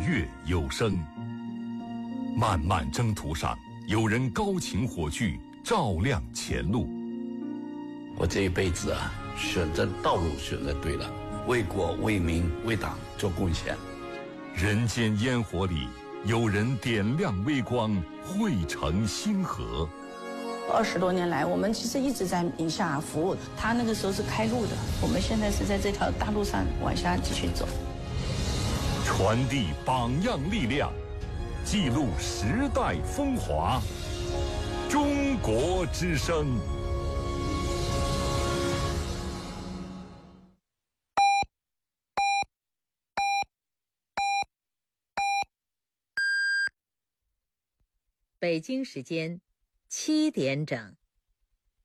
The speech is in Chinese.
月有声。漫漫征途上，有人高擎火炬，照亮前路。 我这一辈子啊，选择道路选择对了，为国为民为党做贡献。 人间烟火里，有人点亮微光，汇成星河。 20多年来，我们其实一直在宁夏服务。他那个时候是开路的，我们现在是在这条大路上往下继续走。 传递榜样力量，记录时代风华。中国之声。 北京时间7点整。